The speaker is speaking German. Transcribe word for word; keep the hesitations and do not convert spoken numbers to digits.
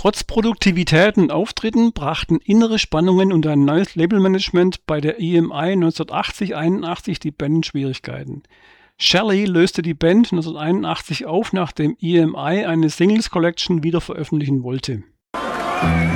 Trotz Produktivität und Auftritten brachten innere Spannungen und ein neues Labelmanagement bei der E M I neunzehnhundertachtzig einundachtzig die Band in Schwierigkeiten. Shelley löste die Band neunzehnhunderteinundachtzig auf, nachdem E M I eine Singles Collection wieder veröffentlichen wollte.